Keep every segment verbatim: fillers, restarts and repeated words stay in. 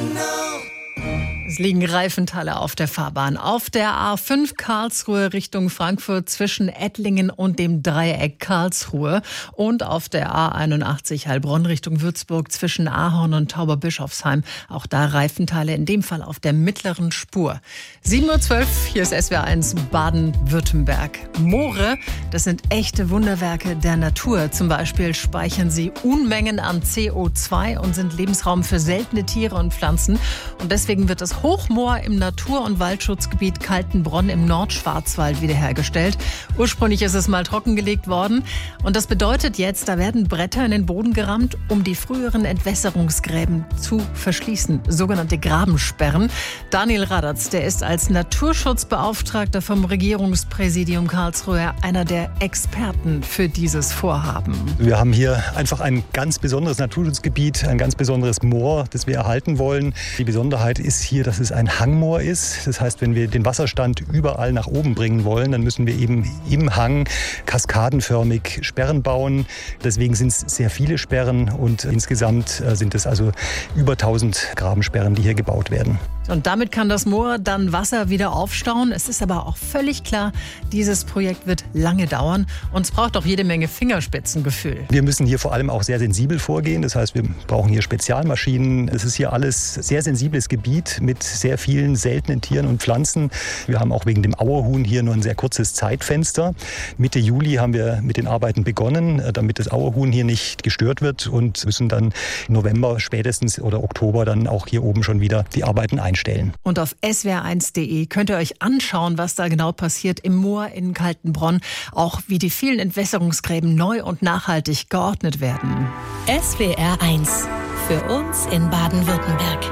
Es liegen Reifenteile auf der Fahrbahn. Auf der A fünf Karlsruhe Richtung Frankfurt zwischen Ettlingen und dem Dreieck Karlsruhe. Und auf der A einundachtzig Heilbronn Richtung Würzburg zwischen Ahorn und Tauberbischofsheim. Auch da Reifenteile, in dem Fall auf der mittleren Spur. sieben Uhr zwölf, hier ist S W R eins Baden-Württemberg. Moore, das sind echte Wunderwerke der Natur. Zum Beispiel speichern sie Unmengen an C O zwei und sind Lebensraum für seltene Tiere und Pflanzen. Und deswegen wird das Hochmoor im Natur- und Waldschutzgebiet Kaltenbronn im Nordschwarzwald wiederhergestellt. Ursprünglich ist es mal trockengelegt worden. Und das bedeutet jetzt, da werden Bretter in den Boden gerammt, um die früheren Entwässerungsgräben zu verschließen. Sogenannte Grabensperren. Daniel Radatz, der ist als Naturschutzbeauftragter vom Regierungspräsidium Karlsruhe einer der Experten für dieses Vorhaben. Wir haben hier einfach ein ganz besonderes Naturschutzgebiet, ein ganz besonderes Moor, das wir erhalten wollen. Die Besonderheit ist hier, dass es ein Hangmoor ist. Das heißt, wenn wir den Wasserstand überall nach oben bringen wollen, dann müssen wir eben im Hang kaskadenförmig Sperren bauen. Deswegen sind es sehr viele Sperren und insgesamt sind es also über tausend Grabensperren, die hier gebaut werden. Und damit kann das Moor dann Wasser wieder aufstauen. Es ist aber auch völlig klar, dieses Projekt wird lange dauern und es braucht auch jede Menge Fingerspitzengefühl. Wir müssen hier vor allem auch sehr sensibel vorgehen. Das heißt, wir brauchen hier Spezialmaschinen. Es ist hier alles sehr sensibles Gebiet mit sehr vielen seltenen Tieren und Pflanzen. Wir haben auch wegen dem Auerhuhn hier nur ein sehr kurzes Zeitfenster. Mitte Juli haben wir mit den Arbeiten begonnen, damit das Auerhuhn hier nicht gestört wird und müssen dann im November spätestens oder Oktober dann auch hier oben schon wieder die Arbeiten einstellen. Und auf S W R eins punkt de könnt ihr euch anschauen, was da genau passiert im Moor in Kaltenbronn. Auch wie die vielen Entwässerungsgräben neu und nachhaltig geordnet werden. S W R eins. Für uns in Baden-Württemberg.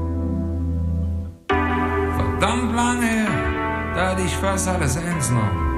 Verdammt lange her, da hatte ich fast alles eins noch.